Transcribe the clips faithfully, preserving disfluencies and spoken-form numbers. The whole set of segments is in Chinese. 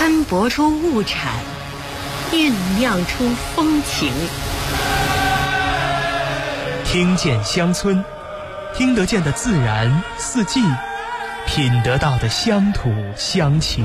斑驳出物产，酝酿出风情。 听见乡村，听得见的自然四季，品得到的乡土乡情。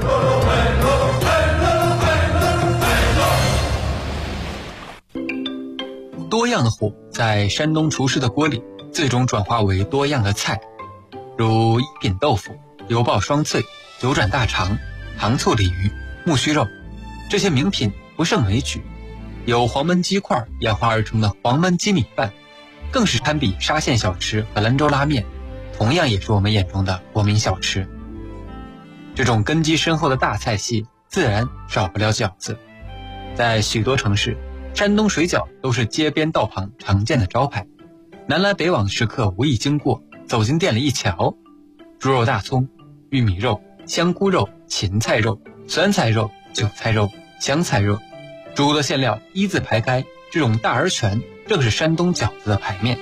多样的火在山东厨师的锅里最终转化为多样的菜，如一品豆腐、油爆双脆、九转大肠、糖醋鲤鱼、木须肉，这些名品不胜枚举。有黄焖鸡块演化而成的黄焖鸡米饭，更是堪比沙县小吃和兰州拉面，同样也是我们眼中的国民小吃。这种根基深厚的大菜系自然少不了饺子。在许多城市，山东水饺都是街边道旁常见的招牌，南来北往的食客无意经过，走进店里一瞧，猪肉大葱、玉米肉、香菇肉、芹菜肉、酸菜肉、韭菜肉、香菜肉，诸多馅料一字排开，这种大而全正是山东饺子的牌面。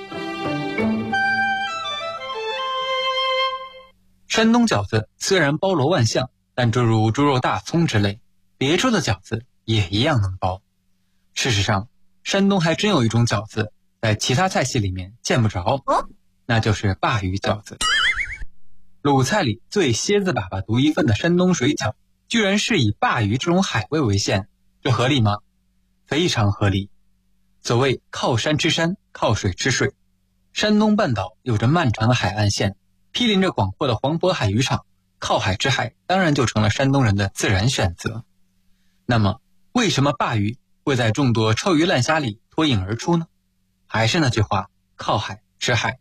山东饺子虽然包罗万象，但诸如猪肉大葱之类，别处的饺子也一样能包。事实上，山东还真有一种饺子在其他菜系里面见不着，那就是鲅鱼饺子。鲁菜里最蝎子粑粑独一份的山东水饺，居然是以鲅鱼这种海味为馅，这合理吗？非常合理。所谓靠山吃山，靠水吃水，山东半岛有着漫长的海岸线，毗邻着广阔的黄渤海渔场，靠海吃海当然就成了山东人的自然选择。那么为什么鲅鱼会在众多臭鱼烂虾里脱颖而出呢？还是那句话，靠海吃海。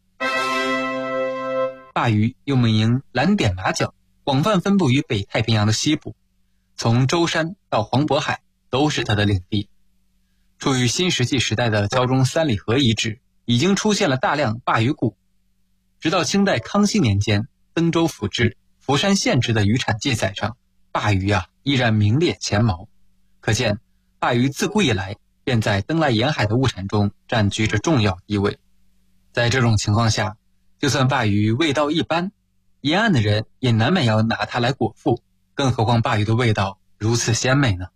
鲅鱼又名蓝点马脚，广泛分布于北太平洋的西部，从舟山到黄渤海都是它的领地。处于新石器时代的胶中三里河遗址已经出现了大量鲅鱼骨，直到清代康熙年间登州府志福山县志的渔产记载上，鲅鱼啊依然名列前茅，可见鲅鱼自古以来便在登来沿海的物产中占据着重要地位。在这种情况下，就算鲅鱼味道一般，沿岸的人也难免要拿它来果腹，更何况鲅鱼的味道如此鲜美呢？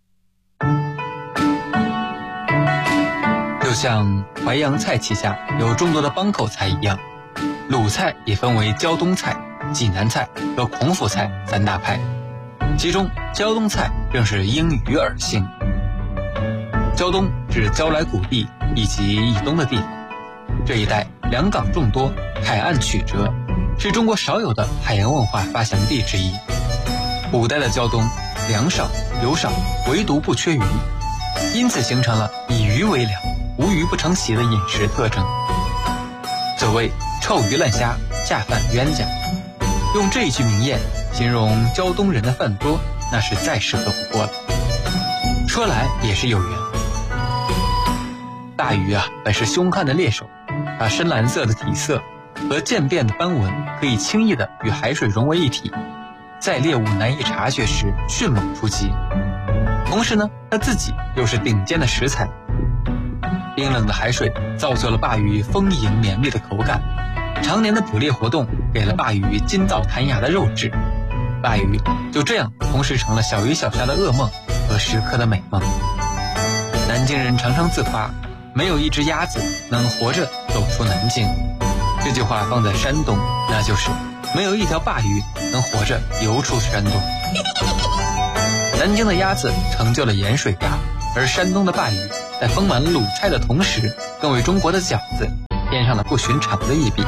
就像淮扬菜旗下有众多的帮口菜一样，鲁菜也分为胶东菜、济南菜和孔府菜三大派，其中胶东菜正是应鱼而兴。胶东指胶来谷地以及以东的地方，这一带良港众多，海岸曲折，是中国少有的海洋文化发祥地之一。古代的胶东粮少油少，唯独不缺鱼，因此形成了以鱼为粮，无鱼不成席的饮食特征。所谓臭鱼烂虾，下饭冤家，用这一句名谚形容胶东人的饭桌，那是再适合不过了。说来也是有缘，鲅鱼啊本是凶悍的猎手，它深蓝色的体色和渐变的斑纹可以轻易地与海水融为一体，在猎物难以察觉时迅猛出击。同时呢，它自己又是顶尖的食材，冰冷的海水造就了鲅鱼丰盈绵密的口感，常年的捕猎活动给了鲅鱼筋道弹牙的肉质，鲅鱼就这样同时成了小鱼小虾的噩梦和食客的美梦。南京人常常自夸，没有一只鸭子能活着走出南京，这句话放在山东，那就是没有一条鲅鱼能活着游出山东。南京的鸭子成就了盐水鸭，而山东的鲅鱼在丰满鲁菜的同时，更为中国的饺子添上了不寻常的一笔。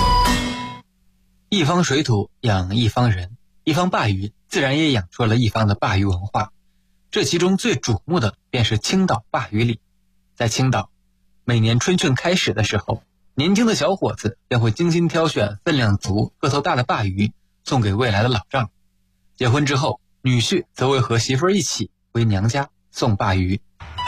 一方水土养一方人，一方鲅鱼自然也养出了一方的鲅鱼文化。这其中最瞩目的便是青岛鲅鱼礼。在青岛，每年春汛开始的时候，年轻的小伙子便会精心挑选分量足、个头大的鲅鱼送给未来的老丈。结婚之后，女婿则会和媳妇儿一起回娘家送鲅鱼。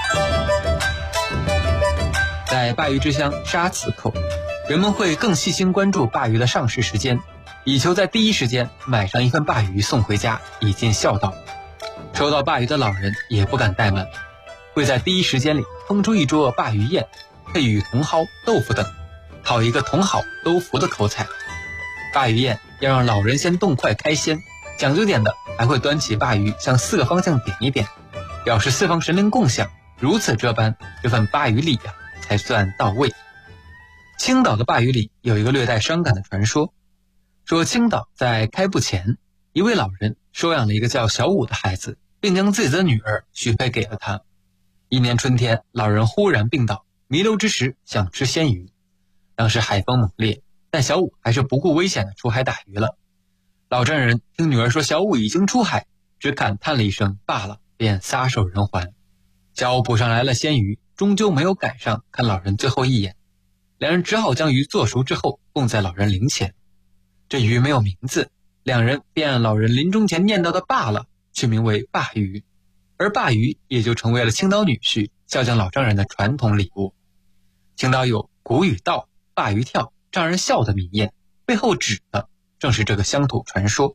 在鲅鱼之乡沙磁口，人们会更细心关注鲅鱼的上市时间，以求在第一时间买上一份鲅鱼送回家，以尽孝道。收到鲅鱼的老人也不敢怠慢，会在第一时间里烹出一桌鲅鱼宴，配以茼蒿、豆腐等，讨一个同好都福的口彩。鲅鱼宴要让老人先动筷开鲜，讲究点的还会端起鲅鱼向四个方向点一点，表示四方神灵共享，如此这般，这份鲅鱼礼啊才算到位。青岛的鲅鱼礼有一个略带伤感的传说，说青岛在开埠前，一位老人收养了一个叫小武的孩子，并将自己的女儿许配给了他。一年春天，老人忽然病倒，弥留之时想吃鲜鱼。当时海风猛烈，但小武还是不顾危险的出海打鱼了。老丈人听女儿说小武已经出海，只感叹了一声罢了，便撒手人寰。小武捕上来了鲜鱼，终究没有赶上看老人最后一眼，两人只好将鱼做熟之后供在老人灵前。这鱼没有名字，两人便按老人临终前念叨的罢了取名为鲅鱼，而鲅鱼也就成为了青岛女婿孝敬老丈人的传统礼物。青岛有古语道鲅鱼跳丈人笑的民谚，背后指的正是这个乡土传说。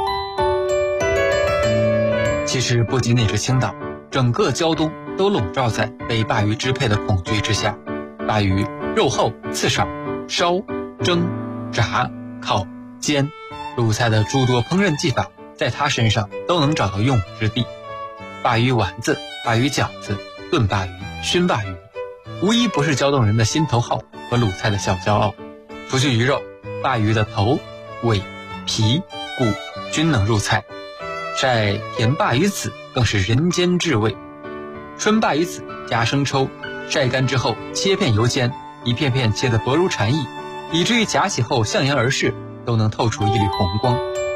其实不仅仅是青岛，整个胶东都笼罩在被鲅鱼支配的恐惧之下。鲅鱼肉厚刺少，烧、蒸、炸、烤、煎，鲁菜的诸多烹饪技法在他身上都能找到用武之地。鲅鱼丸子、鲅鱼饺子、炖鲅鱼、熏鲅鱼，无一不是胶东人的心头好和鲁菜的小骄傲。除去鱼肉，鲅鱼的头、尾、皮、骨均能入菜。晒甜鲅鱼籽更是人间至味。春鲅鱼籽加生抽，晒干之后切片油煎，一片片切得薄如蝉翼，以至于夹起后向阳而视，都能透出一缕红光。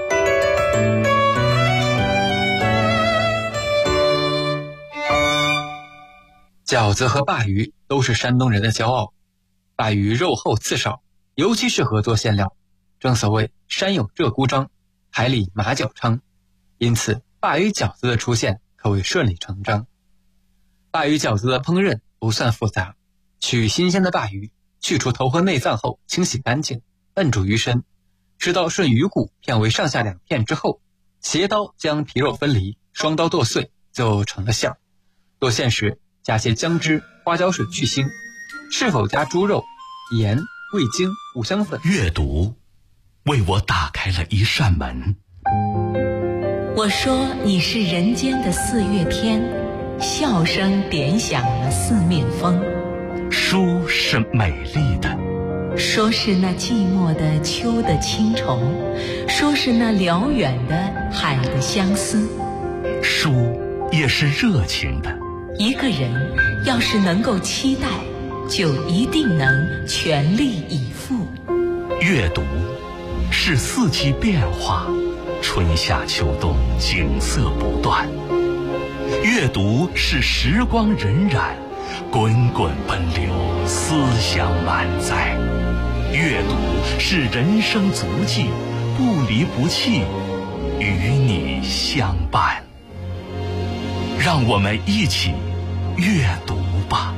饺子和鲅鱼都是山东人的骄傲。鲅鱼肉厚刺少，尤其适合做馅料。正所谓山有鹧鸪张，海里马脚昌，因此鲅鱼饺子的出现可谓顺理成章。鲅鱼饺子的烹饪不算复杂，取新鲜的鲅鱼，去除头和内脏后清洗干净，摁煮鱼身，直到顺鱼骨片为上下两片之后，斜刀将皮肉分离，双刀剁碎，就成了馅。剁馅时加些姜汁、花椒水去腥，是否加猪肉、盐、味精、五香粉。 阅读为我打开了一扇门。 我说你是人间的四月天，笑声点响了四面风。 书是美丽的， 说是那寂寞的秋的青虫，说是那辽远的海的相思。 书也是热情的。 一个人要是能够期待，就一定能全力以赴。 阅读是四季变化，春夏秋冬景色不断。阅读是时光荏苒，滚滚奔流，思想满载。阅读是人生足迹，不离不弃，与你相伴。让我们一起阅读吧。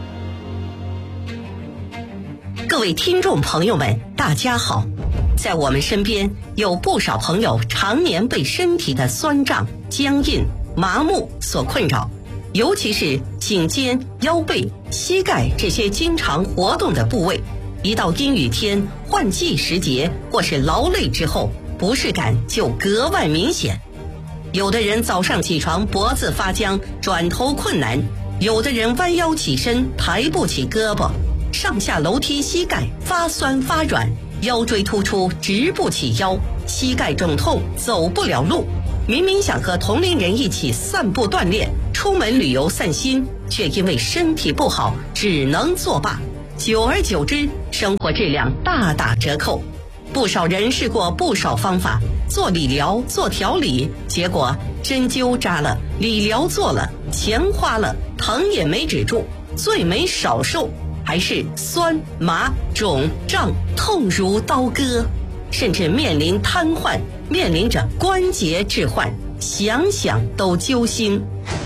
各位听众朋友们，大家好。在我们身边有不少朋友常年被身体的酸胀、僵硬、麻木所困扰，尤其是颈肩、腰背、膝盖这些经常活动的部位，一到阴雨天、换季时节或是劳累之后，不适感就格外明显。有的人早上起床脖子发僵，转头困难；有的人弯腰起身抬不起胳膊，上下楼梯膝盖发酸发软，腰椎突出直不起腰，膝盖肿痛走不了路。明明想和同龄人一起散步锻炼，出门旅游散心，却因为身体不好只能作罢。久而久之，生活质量大打折扣。不少人试过不少方法，做理疗、做调理，结果针灸扎了，理疗做了，钱花了，疼也没止住，罪没少受，还是酸麻肿胀痛如刀割，甚至面临瘫痪，面临着关节置换，想想都揪心。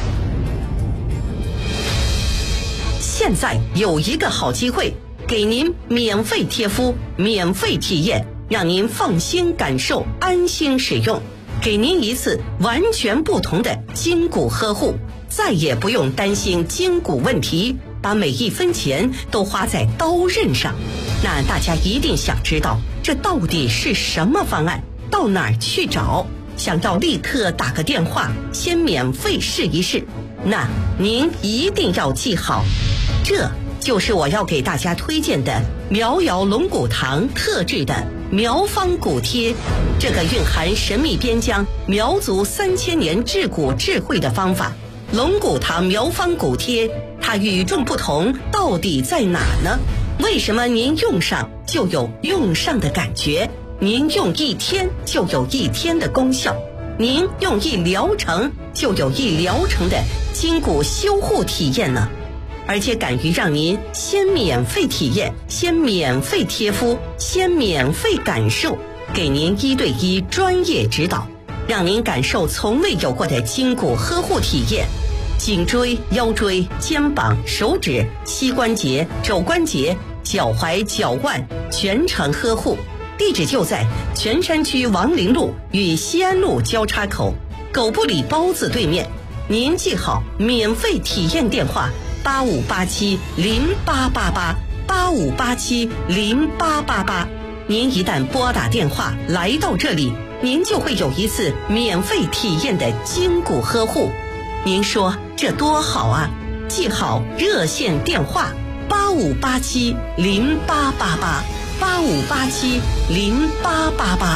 现在有一个好机会，给您免费贴敷，免费体验，让您放心感受，安心使用，给您一次完全不同的筋骨呵护，再也不用担心筋骨问题，把每一分钱都花在刀刃上。那大家一定想知道，这到底是什么方案？到哪儿去找？ 想要立刻打个电话先免费试一试，那您一定要记好，这就是我要给大家推荐的苗瑶龙骨堂特制的苗方骨贴，这个蕴含神秘边疆苗族三千年治骨智慧的方法。龙骨堂苗方骨贴，它与众不同到底在哪呢？为什么您用上就有用上的感觉？您用一天就有一天的功效，您用一疗程就有一疗程的筋骨修护体验呢？而且敢于让您先免费体验，先免费贴敷，先免费感受，给您一对一专业指导，让您感受从未有过的筋骨呵护体验。颈椎、腰椎、肩膀、手指、膝关节、肘关节、脚踝、脚腕全程呵护。地址就在泉山区王陵路与西安路交叉口狗不理包子对面。您记好免费体验电话八五八七零八八八八五八七零八八八。您一旦拨打电话来到这里，您就会有一次免费体验的筋骨呵护。您说这多好啊！记好热线电话八五八七零八八八八五八七零八八八。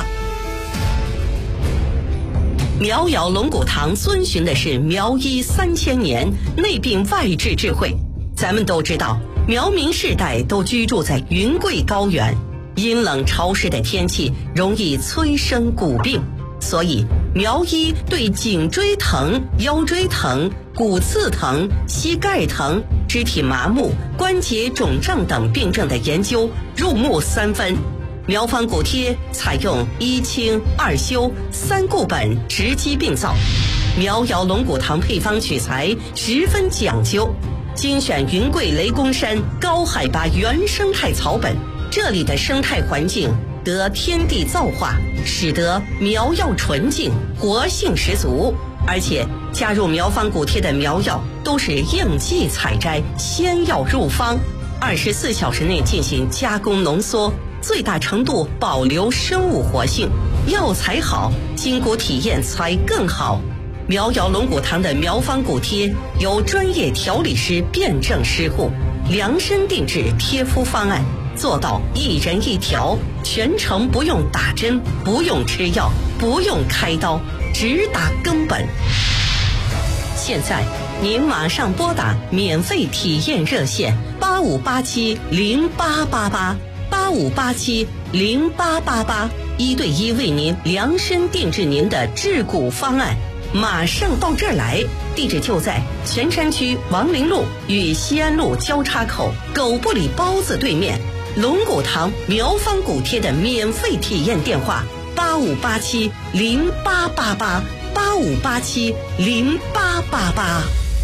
苗瑶龙骨堂遵循的是苗医三千年内病外治智慧。咱们都知道，苗民世代都居住在云贵高原，阴冷潮湿的天气容易催生骨病，所以苗医对颈椎疼、腰椎疼、骨刺疼、膝盖疼、肢体麻木、关节肿胀等病症的研究入木三分。苗方骨贴采用一清二修三固本直击病灶，苗瑶龙骨堂配方取材十分讲究，精选云贵雷公山高海拔原生态草本，这里的生态环境得天地造化，使得苗药纯净，活性十足。而且加入苗方骨贴的苗药都是应季采摘，鲜药入方，二十四小时内进行加工浓缩，最大程度保留生物活性。药材好，筋骨体验才更好。苗瑶龙骨堂的苗方骨贴由专业调理师辩证施护，量身定制贴敷方案，做到一人一条，全程不用打针，不用吃药，不用开刀，直达根本。现在您马上拨打免费体验热线八五八七零八八八八五八七零八八八，一对一为您量身定制您的治骨方案。马上到这儿来，地址就在泉山区王陵路与西安路交叉口狗不理包子对面。龙骨堂苗方骨贴的免费体验电话八五八七零八八八八五八七零八八八。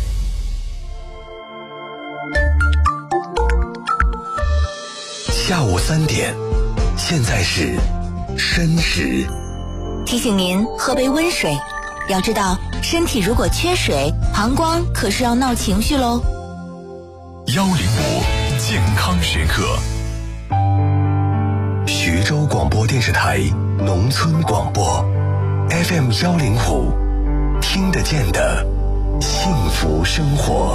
下午三点，现在是申时。 提醒您喝杯温水，要知道身体如果缺水，膀胱可是要闹情绪喽。 幺零五健康时刻。徐州广播电视台农村广播 F M 幺零五，听得见的幸福生活。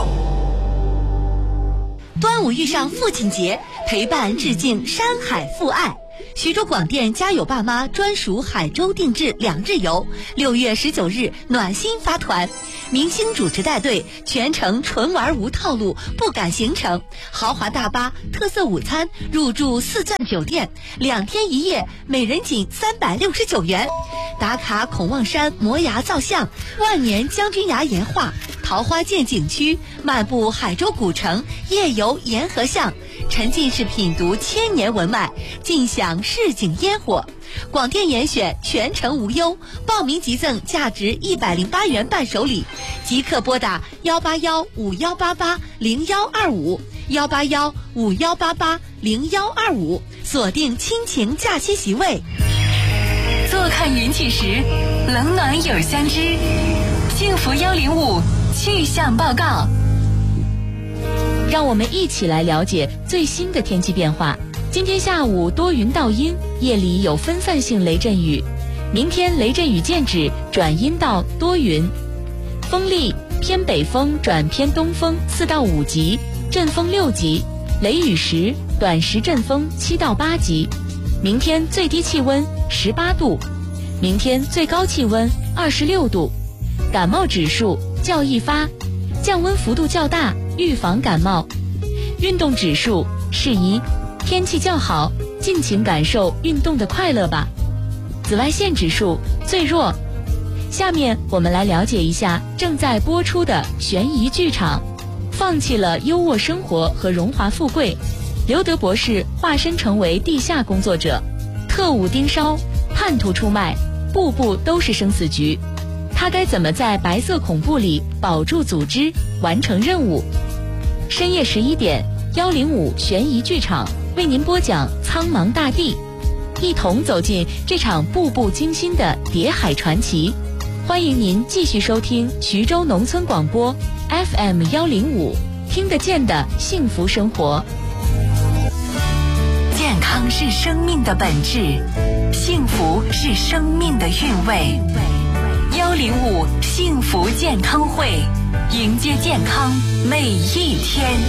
端午遇上父亲节，陪伴致敬山海父爱。徐州广电家有爸妈专属海州定制两日游，六月十九日暖心发团，明星主持带队，全程纯玩无套路，不赶行程，豪华大巴，特色午餐，入住四钻酒店，两天一夜，每人仅三百六十九元。打卡孔望山摩崖造像，万年将军崖岩画，桃花涧景区，漫步海州古城，夜游沿河巷，沉浸式品读千年文脉，尽享市井烟火。广电严选，全程无忧，报名即赠价值一百零八元伴手礼，即刻拨打幺八幺五幺八八零幺二五幺八幺五幺八八零幺二五，锁定亲情假期席位。 坐看云起时，冷暖有相知。幸福幺零五气象报告， 让我们一起来了解最新的天气变化。今天下午多云到阴，夜里有分散性雷阵雨。 明天雷阵雨见指转阴到多云，风力偏北风转偏东风四到五级，阵风六级，雷雨时短时阵风七到八级。明天最低气温十八度，明天最高气温二十六度。感冒指数较易发，降温幅度较大，预防感冒。运动指数适宜，天气较好，尽情感受运动的快乐吧。紫外线指数最弱。下面我们来了解一下正在播出的悬疑剧场。放弃了优渥生活和荣华富贵，刘德博士化身成为地下工作者，特务盯梢，叛徒出卖，步步都是生死局。他该怎么在白色恐怖里保住组织，完成任务？深夜十一点，幺零五悬疑剧场为您播讲《苍茫大地》，一同走进这场步步惊心的谍海传奇。欢迎您继续收听徐州农村广播 F M 幺零五，听得见的幸福生活。 健康是生命的本质，幸福是生命的韵味。幺零五幸福健康会，迎接健康每一天。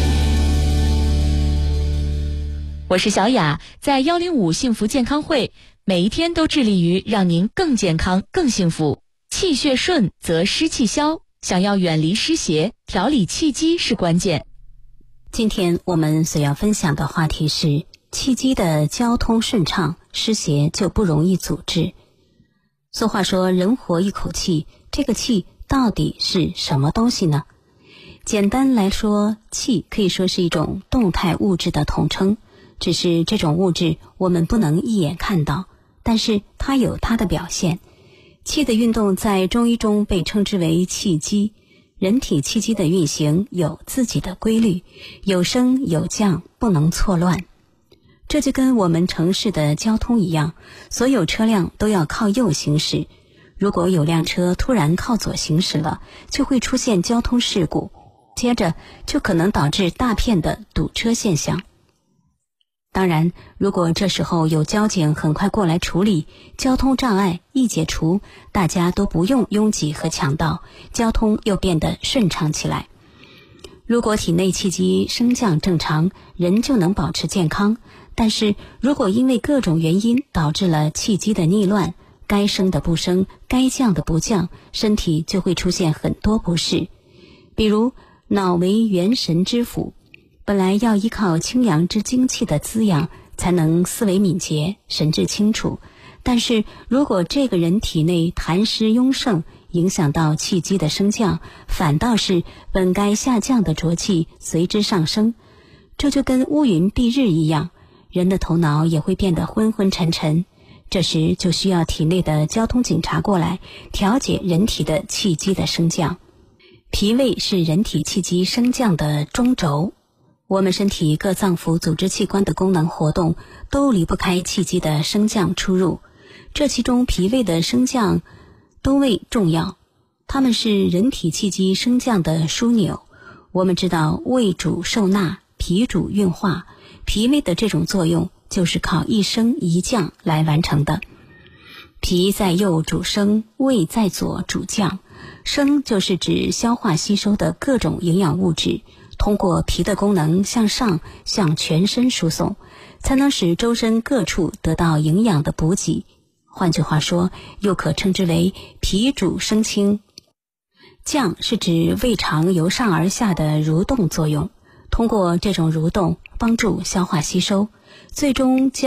我是小雅，在幺零五幸福健康会，每一天都致力于让您更健康、更幸福。气血顺则湿气消，想要远离湿邪，调理气机是关键。 今天我们所要分享的话题是气机的交通顺畅，湿邪就不容易阻滞。俗话说人活一口气，这个气到底是什么东西呢？简单来说，气可以说是一种动态物质的统称，只是这种物质我们不能一眼看到，但是它有它的表现。气的运动在中医中被称之为气机，人体气机的运行有自己的规律，有升有降，不能错乱。这就跟我们城市的交通一样，所有车辆都要靠右行驶，如果有辆车突然靠左行驶了，就会出现交通事故，接着就可能导致大片的堵车现象。当然，如果这时候有交警很快过来处理，交通障碍一解除，大家都不用拥挤和抢道，交通又变得顺畅起来。如果体内气机升降正常，人就能保持健康。但是如果因为各种原因导致了气机的逆乱，该升的不升，该降的不降，身体就会出现很多不适。比如脑为元神之府，本来要依靠清阳之精气的滋养，才能思维敏捷，神志清楚。但是如果这个人体内痰湿壅盛，影响到气机的升降，反倒是本该下降的浊气随之上升。这就跟乌云蔽日一样，人的头脑也会变得昏昏沉沉。这时就需要体内的交通警察过来，调节人体的气机的升降。脾胃是人体气机升降的中轴，我们身体各脏腑组织器官的功能活动都离不开气机的升降出入，这其中脾胃的升降都为重要，它们是人体气机升降的枢纽。我们知道胃主受纳，脾主运化，脾胃的这种作用就是靠一升一降来完成的。脾在右主升，胃在左主降。升就是指消化吸收的各种营养物质，通过脾的功能向上向全身输送，才能使周身各处得到营养的补给。换句话说，又可称之为脾主升清。降是指胃肠由上而下的蠕动作用，通过这种蠕动帮助消化吸收，最终将